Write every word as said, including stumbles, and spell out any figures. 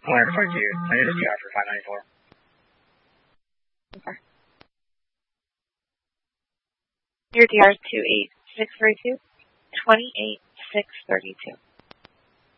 one hundred forty-two. I need a D R for five ninety-four. Okay. Your D R is two eight six three two, two eight six three two.